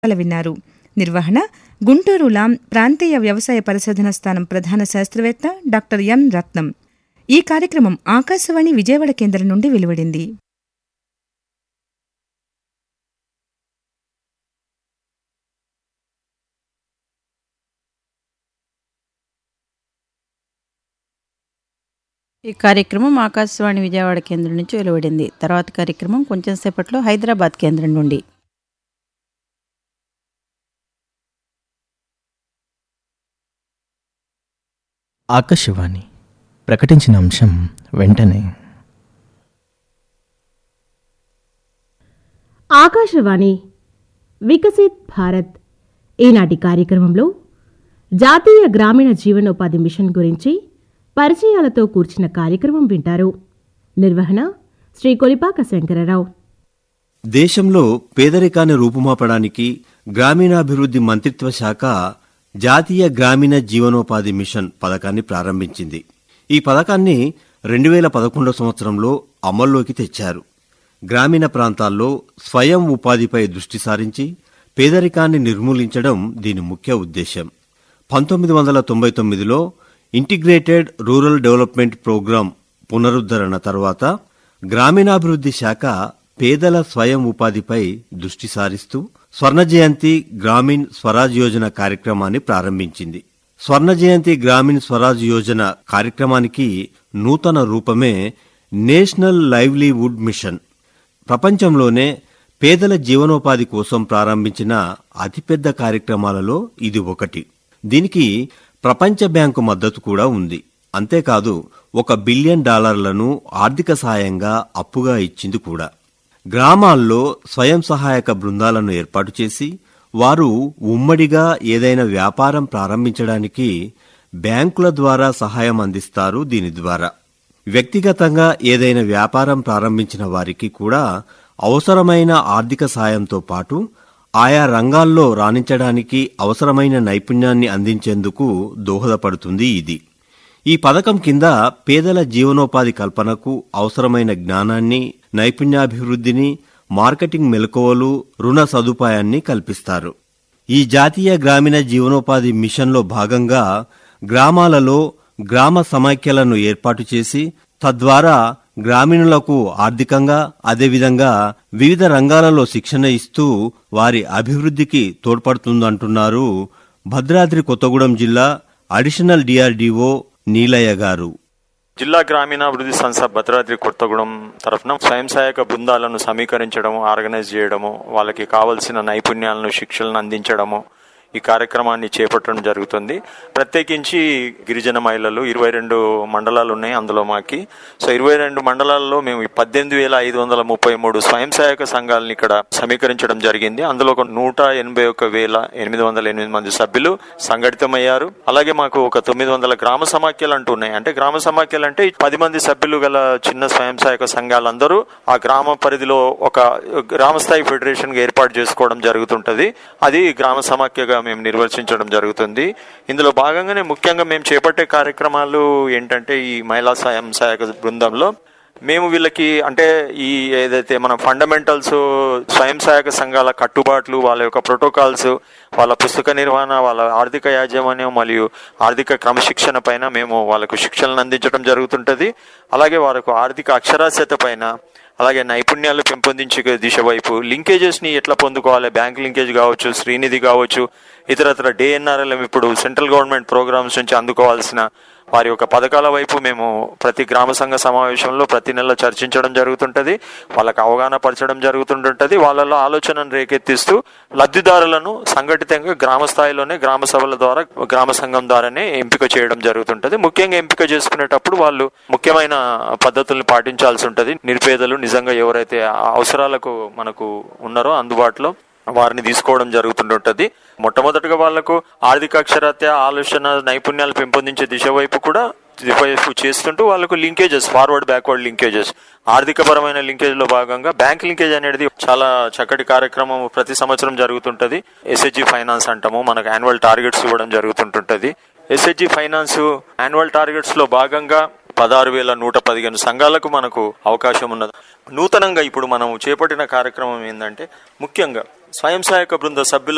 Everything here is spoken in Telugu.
విన్నారు. నిర్వహణ గుంటూరు లాం ప్రాంతీయ వ్యవసాయ పరిశోధన స్థానం ప్రధాన శాస్త్రవేత్త డాక్టర్ ఎం రత్నం. ఈ కార్యక్రమం ఆకాశవాణి విజయవాడ కేంద్రం నుండి వెలువడింది. ఈ కార్యక్రమం ఆకాశవాణి విజయవాడ కేంద్రం నుంచి వెలువడింది. తర్వాత కార్యక్రమం కొంచెం సేపట్లో హైదరాబాద్ కేంద్రం నుండి. ఆకాశవాణి ప్రకటించిన అంశం వెంటనే. ఆకాశవాణి వికసిత్ భారత్ ఈనాటి కార్యక్రమంలో జాతీయ గ్రామీణ జీవనోపాధి మిషన్ గురించి పరిచయాలతో కూర్చిన కార్యక్రమం వింటారు. నిర్వహణ శ్రీ కొలిపాక శంకరరావు. దేశంలో పేదరికాన్ని రూపుమాపడానికి గ్రామీణాభివృద్ధి మంత్రిత్వ శాఖ జాతీయ గ్రామీణ జీవనోపాధి మిషన్ పథకాన్ని ప్రారంభించింది. ఈ పథకాన్ని 2011 సంవత్సరంలో అమల్లోకి తెచ్చారు. గ్రామీణ ప్రాంతాల్లో స్వయం ఉపాధిపై దృష్టి సారించి పేదరికాన్ని నిర్మూలించడం దీని ముఖ్య ఉద్దేశం. 1999లో ఇంటిగ్రేటెడ్ రూరల్ డెవలప్మెంట్ ప్రోగ్రాం పునరుద్ధరణ తర్వాత గ్రామీణాభివృద్ధి శాఖ పేదల స్వయం ఉపాధిపై దృష్టి సారిస్తూ స్వర్ణ జయంతి గ్రామీణ్ స్వరాజ్ యోజన కార్యక్రమాన్ని ప్రారంభించింది. స్వర్ణ జయంతి గ్రామీణ్ స్వరాజ్ యోజన కార్యక్రమానికి నూతన రూపమే నేషనల్ లైవ్లీవుడ్ మిషన్. ప్రపంచంలోనే పేదల జీవనోపాధి కోసం ప్రారంభించిన అతిపెద్ద కార్యక్రమాలలో ఇది ఒకటి. దీనికి ప్రపంచ బ్యాంకు మద్దతు కూడా ఉంది. అంతేకాదు $1 బిలియన్ ఆర్థిక సాయంగా అప్పుగా ఇచ్చింది కూడా. గ్రామాల్లో స్వయం సహాయక బృందాలను ఏర్పాటు చేసి వారు ఉమ్మడిగా ఏదైనా వ్యాపారం ప్రారంభించడానికి బ్యాంకుల ద్వారా సహాయం అందిస్తారు. దీని ద్వారా వ్యక్తిగతంగా ఏదైనా వ్యాపారం ప్రారంభించిన వారికి కూడా అవసరమైన ఆర్థిక సాయంతో పాటు ఆయా రంగాల్లో రాణించడానికి అవసరమైన నైపుణ్యాన్ని అందించేందుకు దోహదపడుతుంది ఇది. ఈ పథకం కింద పేదల జీవనోపాధి కల్పనకు అవసరమైన జ్ఞానాన్ని, నైపుణ్యాభివృద్ధిని, మార్కెటింగ్ మెలకువలు, రుణ సదుపాయాన్ని కల్పిస్తారు. ఈ జాతీయ గ్రామీణ జీవనోపాధి మిషన్లో భాగంగా గ్రామాలలో గ్రామ సమైక్యలను ఏర్పాటు చేసి తద్వారా గ్రామీణులకు ఆర్థికంగా అదేవిధంగా వివిధ రంగాలలో శిక్షణ ఇస్తూ వారి అభివృద్ధికి తోడ్పడుతుందంటున్నారు భద్రాద్రి కొత్తగూడెం జిల్లా అడిషనల్ డిఆర్డీఓ నీలయ్య గారు. జిల్లా గ్రామీణాభివృద్ధి సంస్థ భద్రాద్రి కొత్తగూడెం తరఫున స్వయం సహాయక బృందాలను సమీకరించడము, ఆర్గనైజ్ చేయడము, వాళ్ళకి కావలసిన నైపుణ్యాలను, శిక్షలను అందించడము, ఈ కార్యక్రమాన్ని చేపట్టడం జరుగుతుంది. ప్రత్యేకించి గిరిజన మహిళలు 22 మండలాలు ఉన్నాయి అందులో మాకి. సో 22 మండలాల్లో మేము 18,533 స్వయం సహాయక సంఘాలను ఇక్కడ సమీకరించడం జరిగింది. అందులో 181,808 మంది సభ్యులు సంఘటితమయ్యారు. అలాగే మాకు ఒక 900 గ్రామ సమాఖ్యలు అంటూ ఉన్నాయి. అంటే గ్రామ సమాఖ్యలు అంటే 10 మంది సభ్యులు గల చిన్న స్వయం సహాయక సంఘాలందరూ ఆ గ్రామ పరిధిలో ఒక గ్రామ స్థాయి ఫెడరేషన్ గా ఏర్పాటు చేసుకోవడం జరుగుతుంటది. అది గ్రామ సమాఖ్యగా మేము నిర్వచించడం జరుగుతుంది. ఇందులో భాగంగానే ముఖ్యంగా మేము చేపట్టే కార్యక్రమాలు ఏంటంటే ఈ మహిళా స్వయం సహాయక బృందంలో మేము వీళ్ళకి అంటే ఈ ఏదైతే మన ఫండమెంటల్స్, స్వయం సహాయక సంఘాల కట్టుబాట్లు, వాళ్ళ యొక్క ప్రోటోకాల్స్, వాళ్ళ పుస్తక నిర్వహణ, వాళ్ళ ఆర్థిక యాజమాన్యం మరియు ఆర్థిక క్రమశిక్షణ పైన మేము వాళ్ళకు శిక్షణను అందించడం జరుగుతుంటది. అలాగే వాళ్ళకు ఆర్థిక అక్షరాస్యత పైన, అలాగే నైపుణ్యాలు పెంపొందించే దిశ వైపు లింకేజెస్ ని ఎట్లా పొందుకోవాలి, బ్యాంక్ లింకేజ్ కావచ్చు, శ్రీనిధి కావచ్చు, ఇతరత్ర DNRLM ఇప్పుడు సెంట్రల్ గవర్నమెంట్ ప్రోగ్రామ్స్ నుంచి అందుకోవాల్సిన వారి యొక్క పథకాల వైపు మేము ప్రతి గ్రామ సంఘ సమావేశంలో ప్రతి నెల చర్చించడం జరుగుతుంటది. వాళ్ళకు అవగాహన పరచడం జరుగుతుంటుంటది. వాళ్ళలో ఆలోచనను రేకెత్తిస్తూ లబ్ధిదారులను సంఘటితంగా గ్రామ స్థాయిలోనే గ్రామ సభల ద్వారా, గ్రామ సంఘం ద్వారానే ఎంపిక చేయడం జరుగుతుంటది. ముఖ్యంగా ఎంపిక చేసుకునేటప్పుడు వాళ్ళు ముఖ్యమైన పద్ధతుల్ని పాటించాల్సి ఉంటది. నిరుపేదలు నిజంగా ఎవరైతే అవసరాలకు మనకు ఉన్నారో అందుబాటులో వారిని తీసుకోవడం జరుగుతుంటుంది. మొట్టమొదటిగా వాళ్లకు ఆర్థిక అక్షరాస్యత, ఆలోచన, నైపుణ్యాలు పెంపొందించే దిశ వైపు కూడా చేస్తుంటూ వాళ్ళకు లింకేజెస్, ఫార్వర్డ్ బ్యాక్వర్డ్ లింకేజెస్, ఆర్థిక పరమైన లింకేజ్ లో భాగంగా బ్యాంక్ లింకేజ్ అనేది చాలా చక్కటి కార్యక్రమం ప్రతి సంవత్సరం జరుగుతుంటది. SHG ఫైనాన్స్ అంటాము, మనకు యాన్యువల్ టార్గెట్స్ ఇవ్వడం జరుగుతుంటుంది. SHG ఫైనాన్స్ యాన్యువల్ టార్గెట్స్ లో భాగంగా 16,115 సంఘాలకు మనకు అవకాశం ఉన్నది. నూతనంగా ఇప్పుడు మనం చేపట్టిన కార్యక్రమం ఏంటంటే ముఖ్యంగా స్వయం సహాయక బృంద సభ్యుల